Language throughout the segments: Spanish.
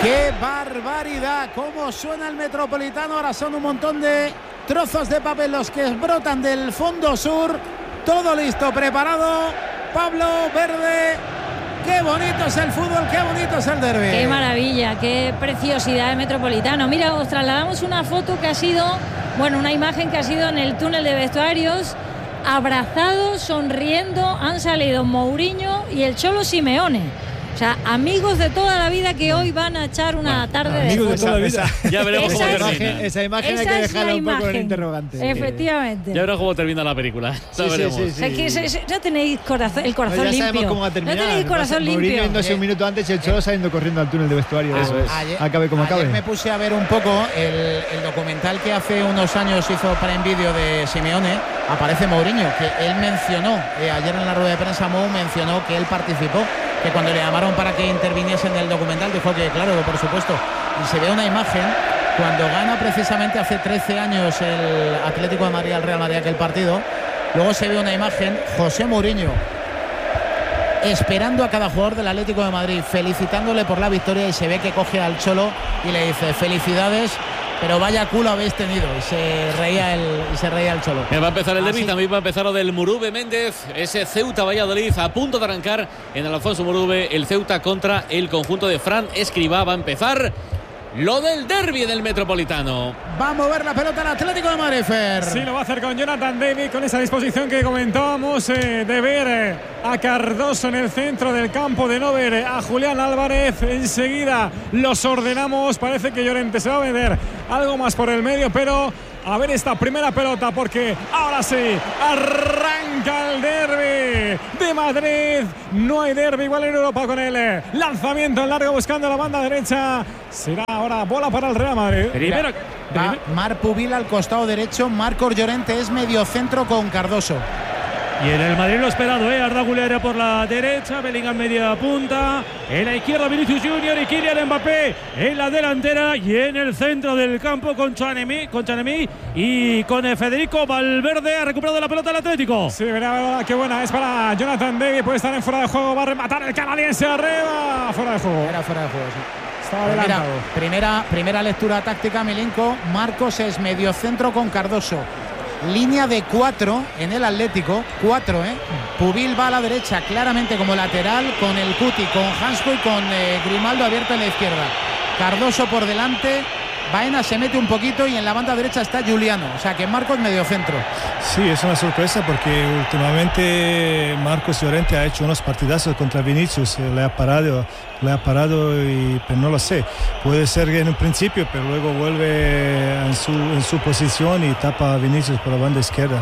¡Qué barbaridad! ¿Cómo suena el Metropolitano? Ahora son un montón de trozos de papel los que brotan del fondo sur. Todo listo, preparado. Pablo Verde. ¡Qué bonito es el fútbol! ¡Qué bonito es el derbi! ¡Qué maravilla! ¡Qué preciosidad el Metropolitano! Mira, os trasladamos una foto que ha sido, bueno, una imagen que ha sido en el túnel de vestuarios. Abrazados, sonriendo, han salido Mourinho y el Cholo Simeone. O sea, amigos de toda la vida que hoy van a echar una tarde de toda la vida. Ya veremos cómo termina. Esa imagen hay que dejarla un poco en interrogante. Efectivamente. Ya veremos cómo termina la película. Sí. O sea, que no tenéis el corazón limpio. Ya sabemos cómo va a terminar. No tenéis corazón limpio. Mourinho yéndose un minuto antes y el Cholo saliendo corriendo al túnel de vestuario. Eso es. Acabe como acabe. Ayer me puse a ver un poco el documental que hace unos años hizo Prime Video de Simeone. Aparece Mourinho, que él mencionó, ayer en la rueda de prensa Mou mencionó que él participó, que cuando le llamaron para que interviniese en el documental dijo que claro, que por supuesto. Y se ve una imagen cuando gana precisamente hace 13 años el Atlético de Madrid al Real Madrid aquel partido. Luego se ve una imagen, José Mourinho esperando a cada jugador del Atlético de Madrid, felicitándole por la victoria, y se ve que coge al Cholo y le dice felicidades, pero vaya culo habéis tenido, y se reía el Cholo. Va a empezar el derbi, también va a empezar lo del Murube Méndez, ese Ceuta Valladolid a punto de arrancar en el Alfonso Murube, el Ceuta contra el conjunto de Fran Escribá. Va a empezar lo del derbi del Metropolitano. Va a mover la pelota el Atlético de Madrid, Fer. Sí, lo va a hacer con Jonathan David, con esa disposición que comentábamos de ver a Cardoso en el centro del campo, de no ver a Julián Álvarez. Enseguida los ordenamos. Parece que Llorente se va a vender algo más por el medio, pero a ver esta primera pelota, porque ahora sí arranca el derbi de Madrid. No hay derbi igual en Europa con el lanzamiento en largo buscando la banda derecha. Será ahora bola para el Real Madrid. Va Marc Pubil al costado derecho. Marcos Llorente es mediocentro con Cardoso. Y en el Madrid lo esperado, Arda Güler por la derecha, Bellingham media punta, en la izquierda Vinicius Junior y Kylian Mbappé en la delantera, y en el centro del campo con Tchouaméni y con Federico Valverde. Ha recuperado la pelota el Atlético. Sí, verá qué buena es para Jonathan David, puede estar en fuera de juego, va a rematar el canadiense arriba, fuera de juego. Era fuera de juego, sí. Estaba adelantado. Mira, primera lectura táctica, Milenko. Marcos es mediocentro con Cardoso. Línea de 4 en el Atlético, 4, Pubil va a la derecha claramente como lateral, con el Cuti, con Hansco y con Grimaldo abierto en la izquierda. Cardoso por delante, Baena se mete un poquito y en la banda derecha está Juliano, o sea que Marcos mediocentro. Sí, es una sorpresa porque últimamente Marcos Llorente ha hecho unos partidazos contra Vinicius, le ha parado y pues no lo sé, puede ser que en un principio, pero luego vuelve en su posición y tapa a Vinicius por la banda izquierda.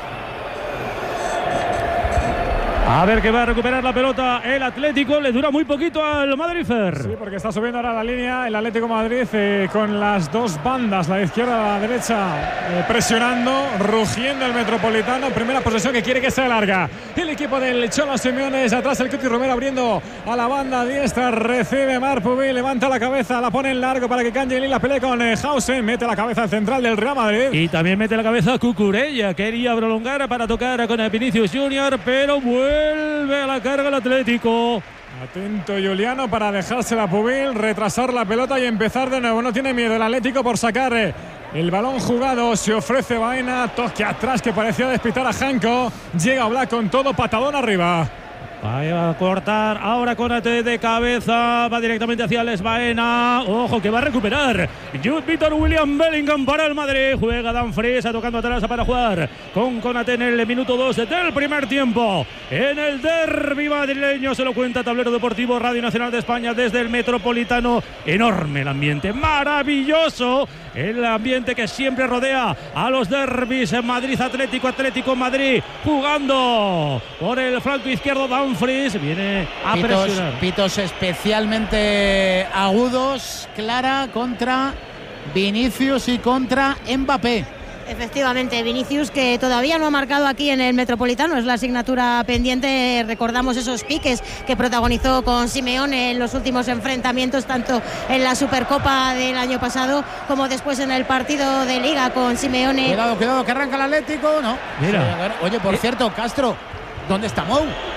A ver que va a recuperar la pelota el Atlético. Le dura muy poquito al Madrid, Fer. Sí, porque está subiendo ahora la línea el Atlético de Madrid con las dos bandas, la izquierda y la derecha, presionando, rugiendo el Metropolitano. Primera posesión que quiere que sea larga. El equipo del Cholo Simeone desde atrás, el Cuti Romero abriendo a la banda diestra. Recibe Marc Pubil, levanta la cabeza, la pone en largo para que Kangeli la pelee con Hausen. Mete la cabeza al central del Real Madrid. Y también mete la cabeza Cucurella. Quería prolongar para tocar con el Vinicius Junior, pero vuelve a la carga el Atlético. Atento Juliano para dejársela a Pubil, retrasar la pelota y empezar de nuevo. No tiene miedo el Atlético por sacar el balón jugado. Se ofrece Baena, toque atrás que parecía despistar a Janko. Llega Oblak con todo, patadón arriba. Va a cortar ahora con Ate de cabeza, va directamente hacia Les Baena. Ojo que va a recuperar Jude Víctor William Bellingham para el Madrid. Juega Dumfries tocando atrás para jugar con Konate en el minuto 2 del primer tiempo. En el derbi madrileño se lo cuenta Tablero Deportivo, Radio Nacional de España desde el Metropolitano. Enorme el ambiente, maravilloso el ambiente que siempre rodea a los derbis en Madrid. Atlético Madrid jugando por el flanco izquierdo. Dumfries viene a presionar. Pitos especialmente agudos, Clara, contra Vinicius y contra Mbappé. Efectivamente, Vinicius, que todavía no ha marcado aquí en el Metropolitano, es la asignatura pendiente. Recordamos esos piques que protagonizó con Simeone en los últimos enfrentamientos, tanto en la Supercopa del año pasado como después en el partido de Liga con Simeone. Cuidado, que arranca el Atlético, ¿no? Mira. Sí, oye, por cierto, Castro, ¿dónde está Mou?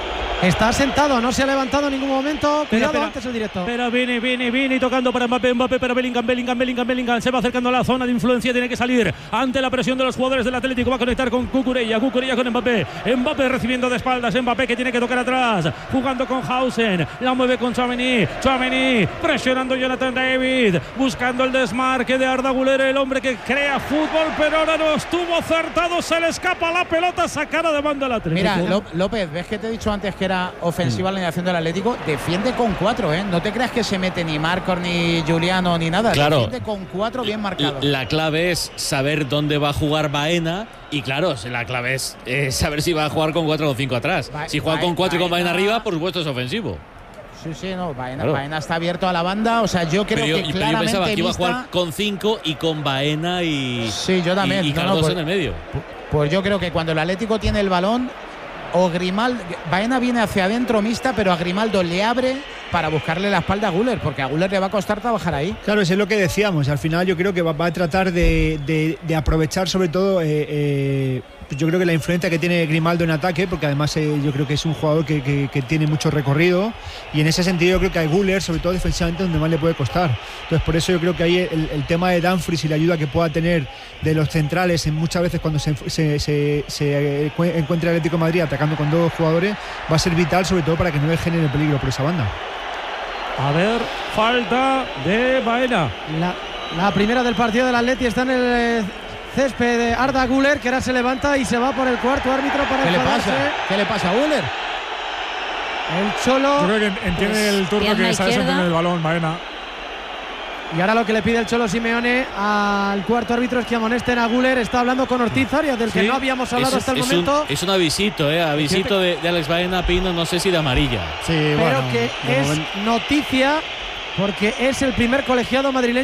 Está sentado, no se ha levantado en ningún momento. Cuidado, antes el directo. Pero Vini tocando para Mbappé para Bellingham. Se va acercando a la zona de influencia, tiene que salir ante la presión de los jugadores del Atlético. Va a conectar con Cucurella con Mbappé. Mbappé recibiendo de espaldas. Mbappé que tiene que tocar atrás. Jugando con Hausen. La mueve con Tchouaméni. Presionando Jonathan David. Buscando el desmarque de Arda Güler, el hombre que crea fútbol, pero ahora no estuvo acertado. Se le escapa la pelota sacada de banda al Atlético. Mira, López, ¿ves que te he dicho antes que era ofensiva la alineación del Atlético? Defiende con 4, ¿eh? No te creas que se mete ni Marcos, ni Juliano, ni nada. Claro. Defiende con 4 bien marcados. La clave es saber dónde va a jugar Baena. Y claro, la clave es saber si va a jugar con 4 o 5 atrás. Si juega con 4 y con Baena arriba, por supuesto es ofensivo. Sí, no, Baena está abierto a la banda. O sea, yo creo que claramente yo pensaba que iba a jugar con 5 y con Baena y... Sí, yo también. Y Cardoso en el medio. Pues yo creo que cuando el Atlético tiene el balón, o Grimaldo, Baena viene hacia adentro mixta, pero a Grimaldo le abre para buscarle la espalda a Güler, porque a Güler le va a costar trabajar ahí. Claro, eso es lo que decíamos. Al final yo creo que va a tratar de aprovechar sobre todo yo creo que la influencia que tiene Grimaldo en ataque, porque además yo creo que es un jugador que tiene mucho recorrido, y en ese sentido yo creo que a Güler, sobre todo defensivamente, donde más le puede costar. Entonces por eso yo creo que ahí el tema de Dumfries y la ayuda que pueda tener de los centrales muchas veces cuando se encuentra el Atlético de Madrid atacando con 2 jugadores, va a ser vital, sobre todo para que no le genere peligro por esa banda. A ver, falta de Baena. La primera del partido del Atleti está en el césped de Arda Güler, que ahora se levanta y se va por el cuarto árbitro para enfadarse. ¿Qué le pasa a Güler? El Cholo. Yo creo que entiende el turno que está descendiendo el balón, Baena. Y ahora lo que le pide el Cholo Simeone al cuarto árbitro es que amonesten a Güler. Está hablando con Ortiz Arias, del que no habíamos hablado hasta el momento. Es un avisito, avisito de Alex Baena, Pino, no sé si de amarilla. Sí, pero que es noticia porque es el primer colegiado madrileño